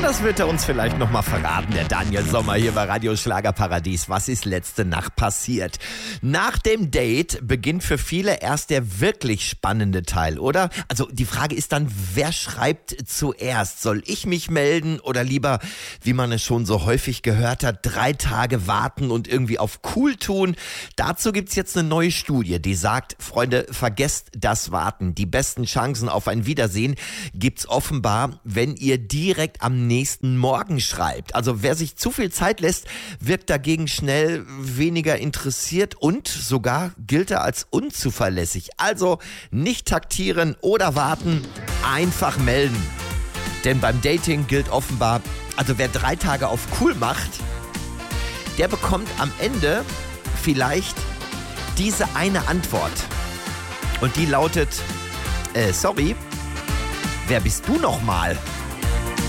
Das wird er uns vielleicht nochmal verraten, der Daniel Sommer hier bei Radio Schlagerparadies. Was ist letzte Nacht passiert? Nach dem Date beginnt für viele erst der wirklich spannende Teil, oder? Also die Frage ist dann, wer schreibt zuerst? Soll ich mich melden oder lieber, wie man es schon so häufig gehört hat, 3 Tage warten und irgendwie auf cool tun? Dazu gibt's jetzt eine neue Studie, die sagt, Freunde, vergesst das Warten. Die besten Chancen auf ein Wiedersehen gibt's offenbar, wenn ihr direkt am nächsten Morgen schreibt. Also wer sich zu viel Zeit lässt, wirkt dagegen schnell weniger interessiert und sogar gilt er als unzuverlässig. Also nicht taktieren oder warten, einfach melden. Denn beim Dating gilt offenbar, also wer 3 Tage auf cool macht, der bekommt am Ende vielleicht diese eine Antwort. Und die lautet, sorry, wer bist du nochmal?